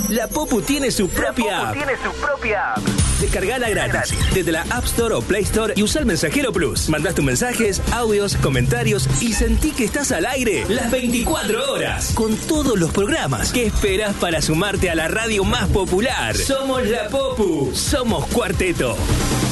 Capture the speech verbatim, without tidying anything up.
La Popu tiene su propia app. tiene su propia app. Descargala gratis desde la App Store o Play Store y usa el Mensajero Plus. Mandás tus mensajes, audios, comentarios y sentí que estás al aire las veinticuatro horas con todos los programas. ¿Qué esperas para sumarte a la radio más popular? Somos La Popu. Somos Cuarteto.